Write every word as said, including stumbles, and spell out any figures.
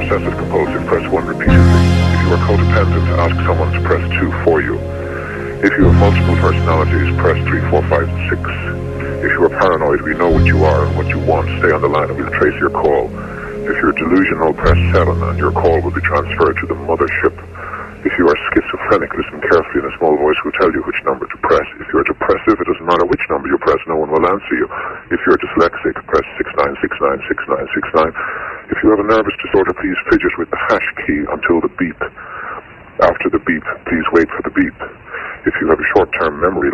obsessive compulsive, press one repeatedly. If you are codependent, ask someone to press two for you. If you have multiple personalities, press three, four, five, and six. If you are paranoid, we know what you are and what you want. Stay on the line and we'll trace your call. If you're delusional, press seven and your call will be transferred to the mothership. If you are schizophrenic, listen carefully and a small voice will tell you which number to press. If you're depressive, it doesn't matter which number you press, no one will answer you. If you're dyslexic, press six nine six nine six nine six nine. If you have a nervous disorder, please fidget with the hash key until the beep. After the beep, please wait for the beep. If you have a short-term memory